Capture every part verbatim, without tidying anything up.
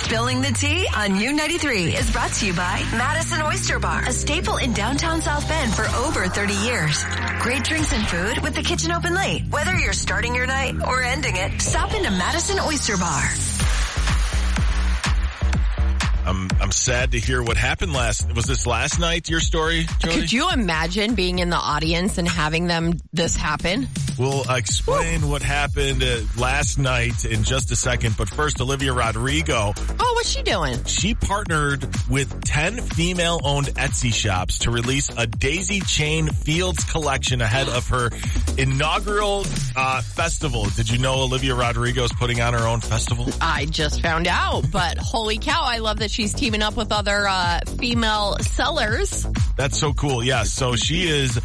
Spilling the Tea on U ninety-three is brought to you by Madison Oyster Bar, a staple in downtown South Bend for over thirty years. Great drinks and food with the kitchen open late. Whether you're starting your night or ending it, stop into Madison Oyster Bar. I'm I'm sad to hear what happened last. Was this last night, your story, Jody? Could you imagine being in the audience and having them this happen? We'll explain Woo. what happened uh, last night in just a second. But first, Olivia Rodrigo. Oh, what's she doing? She partnered with ten female-owned Etsy shops to release a daisy chain Fields collection ahead of her inaugural uh, festival. Did you know Olivia Rodrigo is putting on her own festival? I just found out, but holy cow, I love that she's teaming up with other uh, female sellers. That's so cool. Yes, yeah, so she is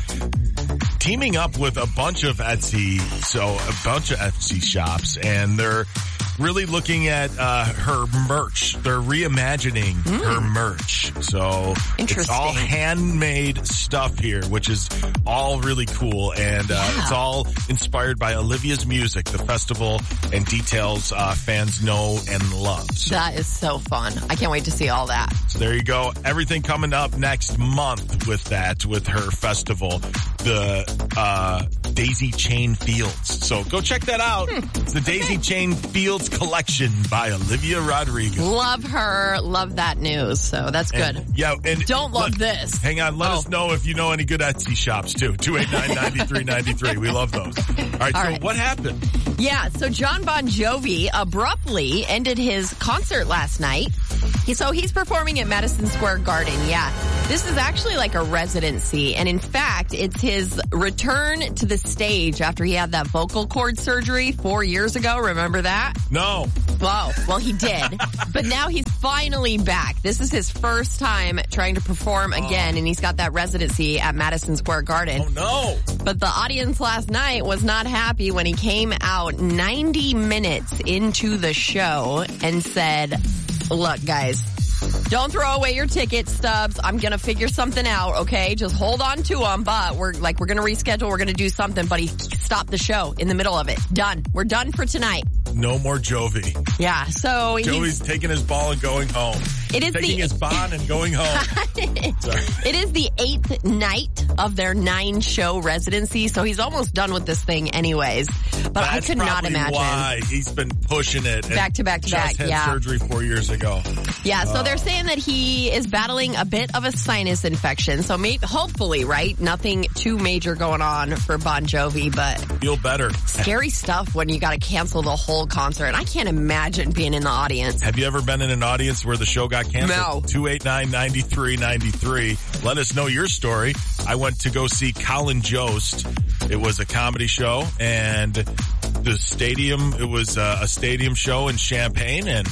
teaming up with a bunch of Etsy, so a bunch of Etsy shops, and they're really looking at uh, her merch. They're reimagining mm. her merch. So it's all handmade stuff here, which is all really cool. And uh, yeah. it's all inspired by Olivia's music, the festival, and details uh, fans know and love. So, that is so fun. I can't wait to see all that. So there you go. Everything coming up next month with that, with her festival, the uh, Daisy Chain Fields. So go check that out. Hmm. It's the Daisy okay. Chain Fields collection by Olivia Rodrigo. Love her. Love that news. So that's good. And, yeah. And don't love let, this. Hang on. Let oh. us know if you know any good Etsy shops too. two eight nine, nine three nine three. We love those. All right. All so right. what happened? Yeah. So Jon Bon Jovi abruptly ended his concert last night. He, so he's performing at Madison Square Garden. Yeah. This is actually like a residency. And in fact, it's his return to the stage after he had that vocal cord surgery four years ago. Remember that? No. Whoa. Well, he did. But now he's finally back. This is his first time trying to perform again, oh. and he's got that residency at Madison Square Garden. Oh, no. But the audience last night was not happy when he came out ninety minutes into the show and said, look, guys, don't throw away your ticket stubs. I'm going to figure something out, okay? Just hold on to them, but we're like, we're going to reschedule. We're going to do something, but he stopped the show in the middle of it. Done. We're done for tonight. No more Jovi. Yeah, so Joey's taking his ball and going home. It is taking the, his bond and going home. Sorry. It is the eighth night of their nine-show residency, so he's almost done with this thing anyways. But That's I could not imagine why he's been pushing it back to back to just back. Had yeah, surgery four years ago. Yeah, so uh, they're saying that he is battling a bit of a sinus infection. So maybe, hopefully, right, nothing too major going on for Bon Jovi, but feel better. Scary stuff when you got to cancel the whole concert. And I can't imagine being in the audience. Have you ever been in an audience where the show got canceled? No. two eight nine, nine three nine three. Let us know your story. I went to go see Colin Jost. It was a comedy show, and the stadium, it was a, a stadium show in Champaign, and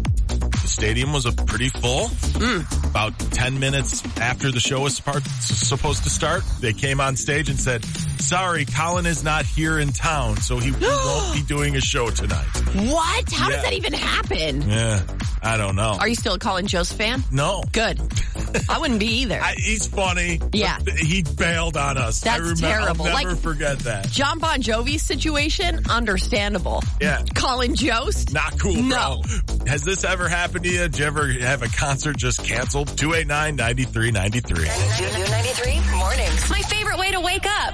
the stadium was a pretty full. Mm. About ten minutes after the show was part, supposed to start, they came on stage and said, sorry, Colin is not here in town, so he won't be doing a show tonight. What? How yeah. does that even happen? Yeah, I don't know. Are you still a Colin Jost fan? No. Good. I wouldn't be either. I, he's funny. Yeah. He bailed on us. That's I remember, terrible. I'll never like, forget that. Jon Bon Jovi's situation, understandable. Yeah. Colin Jost? Not cool, no. bro. Has this ever happened to you? Did you ever have a concert just canceled? two eight nine, nine three nine three. U ninety-three Mornings. My favorite way to wake up.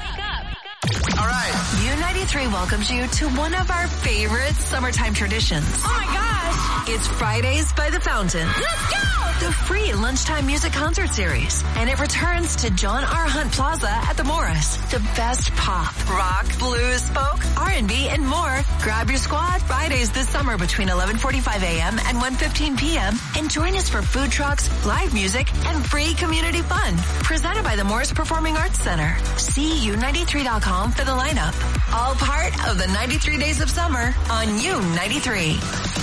All right. U ninety-three welcomes you to one of our favorite summertime traditions. Oh my gosh. It's Fridays by the Fountain. Let's go! The free lunchtime music concert series. And it returns to John R. Hunt Plaza at the Morris. The best pop, rock, blues, folk, R and B, and more. Grab your squad Fridays this summer between eleven forty-five a.m. and one fifteen p.m. And join us for food trucks, live music, and free community fun. Presented by the Morris Performing Arts Center. See U ninety-three dot com for the lineup. All part of the ninety-three Days of Summer on U ninety-three.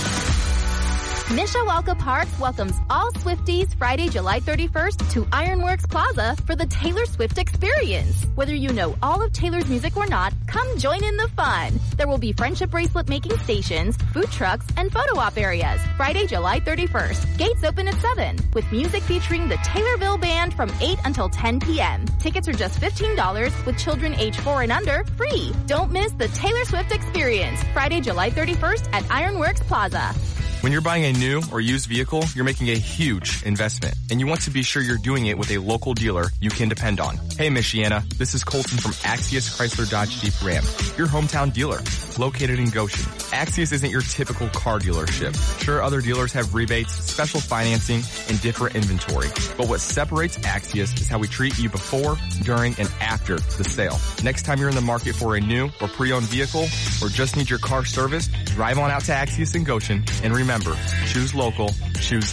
Mishawaka Park welcomes all Swifties Friday, July thirty-first to Ironworks Plaza for the Taylor Swift experience. Whether you know all of Taylor's music or not, come join in the fun. There will be friendship bracelet making stations, food trucks, and photo op areas. Friday, July thirty-first. Gates open at seven, with music featuring the Taylorville Band from eight until ten p.m. Tickets are just fifteen dollars, with children age four and under free. Don't miss the Taylor Swift experience. Friday, July thirty-first at Ironworks Plaza. When you're buying a new or used vehicle, you're making a huge investment, and you want to be sure you're doing it with a local dealer you can depend on. Hey, Michiana, this is Colton from Axius Chrysler Dodge Jeep Ram, your hometown dealer, located in Goshen. Axius isn't your typical car dealership. Sure, other dealers have rebates, special financing, and different inventory, but what separates Axius is how we treat you before, during, and after the sale. Next time you're in the market for a new or pre-owned vehicle, or just need your car serviced, drive on out to Axius in Goshen, and remember, Remember, choose local, choose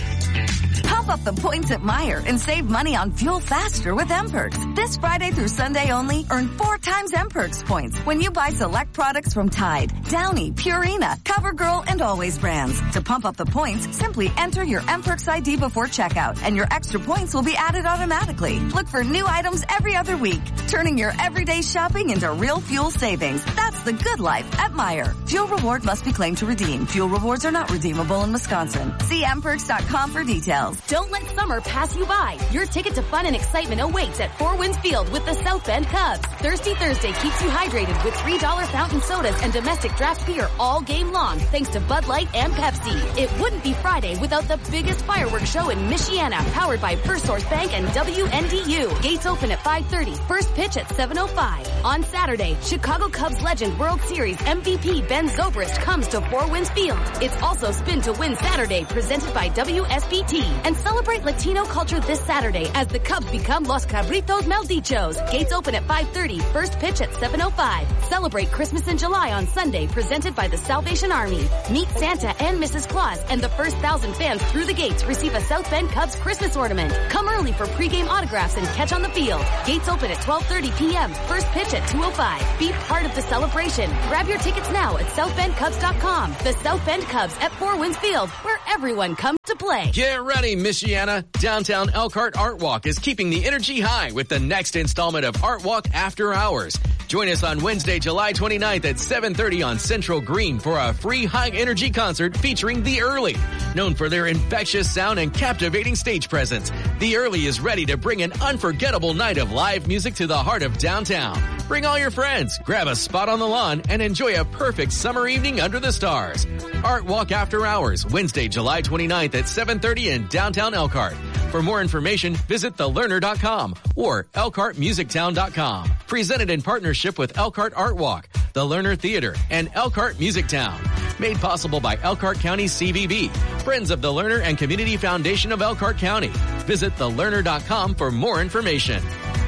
Axios. Pump up the points at Meijer and save money on fuel faster with M-Perks. This Friday through Sunday only, earn four times M-Perks points when you buy select products from Tide, Downy, Purina, CoverGirl, and Always brands. To pump up the points, simply enter your M-Perks I D before checkout, and your extra points will be added automatically. Look for new items every other week, turning your everyday shopping into real fuel savings. That's the good life at Meijer. Fuel reward must be claimed to redeem. Fuel rewards are not redeemable in Wisconsin. See M perks dot com for details. Don't let summer pass you by. Your ticket to fun and excitement awaits at Four Winds Field with the South Bend Cubs. Thirsty Thursday keeps you hydrated with three dollar fountain sodas and domestic draft beer all game long, thanks to Bud Light and Pepsi. It wouldn't be Friday without the biggest fireworks show in Michiana, powered by First Source Bank and W N D U. Gates open at five thirty. First pitch at seven oh five. On Saturday, Chicago Cubs legend World Series M V P Ben Zobrist comes to Four Winds Field. It's also Spin to Win Saturday, presented by W S B T. And celebrate Latino culture this Saturday as the Cubs become Los Cabritos Maldichos. Gates open at five thirty. First pitch at seven oh five. Celebrate Christmas in July on Sunday, presented by the Salvation Army. Meet Santa and Missus Claus, and the first thousand fans through the gates receive a South Bend Cubs Christmas ornament. Come early for pregame autographs and catch on the field. Gates open at twelve thirty p.m. First pitch at two oh five. Be part of the celebration. Grab your tickets now at south bend cubs dot com. The South Bend Cubs at Four Winds Field, where everyone comes to play. Get ready, Michiana. Downtown Elkhart Art Walk is keeping the energy high with the next installment of Art Walk After Hours. Join us on Wednesday, July twenty-ninth at seven thirty on Central Green for a free high-energy concert featuring The Early. Known for their infectious sound and captivating stage presence, The Early is ready to bring an unforgettable night of live music to the heart of downtown. Bring all your friends, grab a spot on the lawn, and enjoy a perfect summer evening under the stars. Art Walk After Hours, Wednesday, July twenty-ninth at seven thirty in downtown Elkhart. For more information, visit the learner dot com or elkhart music town dot com. Presented in partnership with Elkhart Art Walk, the Lerner Theater, and Elkhart Music Town. Made possible by Elkhart County C V B, Friends of the Lerner and Community Foundation of Elkhart County. Visit the learner dot com for more information.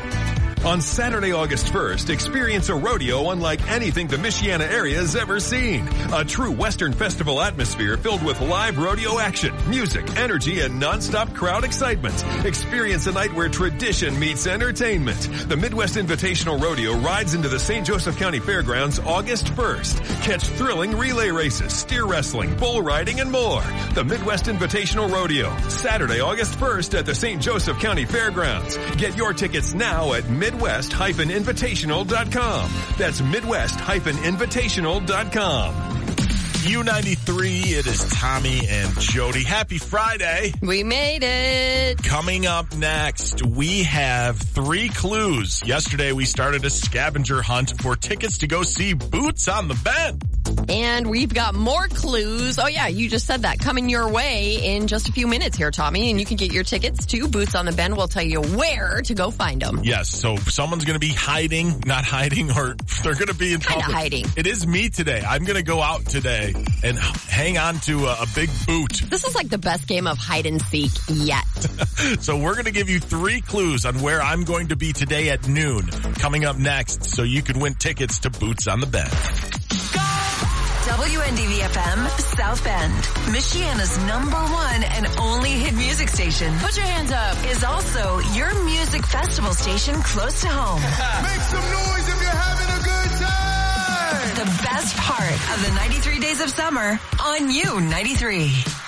On Saturday, August first, experience a rodeo unlike anything the Michiana area has ever seen. A true Western festival atmosphere filled with live rodeo action, music, energy, and nonstop crowd excitement. Experience a night where tradition meets entertainment. The Midwest Invitational Rodeo rides into the Saint Joseph County Fairgrounds August first. Catch thrilling relay races, steer wrestling, bull riding, and more. The Midwest Invitational Rodeo, Saturday, August first at the Saint Joseph County Fairgrounds. Get your tickets now at Midwest Midwest Invitational dot com. That's Midwest Invitational dot com. U ninety-three, it is Tommy and Jody. Happy Friday. We made it. Coming up next, we have three clues. Yesterday, we started a scavenger hunt for tickets to go see Boots on the Bend. And we've got more clues. Oh, yeah, you just said that. Coming your way in just a few minutes here, Tommy. And you can get your tickets to Boots on the Bend. We'll tell you where to go find them. Yes, so someone's going to be hiding, not hiding, or they're going to be in Kind of hiding. It is me today. I'm going to go out today and hang on to a, a big boot. This is like the best game of hide and seek yet. So we're going to give you three clues on where I'm going to be today at noon. Coming up next, so you can win tickets to Boots on the Bend. W N D V F M, South Bend, Michiana's number one and only hit music station. Put your hands up. Is also your music festival station close to home. Make some noise if you're having a good time. The best part of the ninety-three days of summer on U ninety-three.